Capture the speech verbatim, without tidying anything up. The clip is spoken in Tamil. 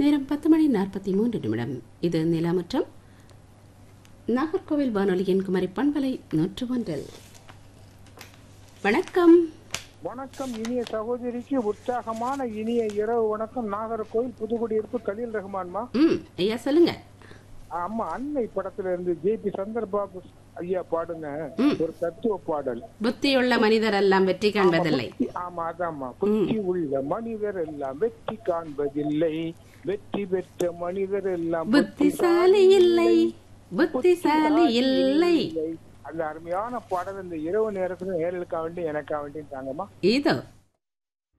நேரம் பத்து மணி நாற்பத்தி மூன்று நிமிடம். இது நிலாமுற்றம் நாகர்கோவில் வானொலியின் குமரி பண்பலை நூற்று ஒன்றில். வணக்கம். வணக்கம் இனிய சகோதரிக்கு உற்சாகமான இனிய இரவு வணக்கம். நாகர்கோவில் புதுக்குடியிருப்பு கலீல் ரஹ்மான்மா. ம் ஐயா சொல்லுங்க. ஆமா, அன்னை படத்துல இருந்து ஜே பி சந்தர்பாபு ஐயா பாடுங்க ஒரு தத்துவ பாடல். புத்தியுள்ள மனிதர் எல்லாம் வெற்றி காண்பதில்லை. ஆமா அதாம்மா, புத்தி உள்ள மனிதர் எல்லாம் வெற்றி காண்பதில்லை, வெற்றி பெற்ற மனிதர் எல்லாம் புத்திசாலி இல்லை, புத்திசாலி இல்லை. அந்த அருமையான பாடல் இந்த இரவு நேரத்துல நேரலுக்கா வேண்டி எனக்கா வேண்டி தாங்கம்மா. இதோ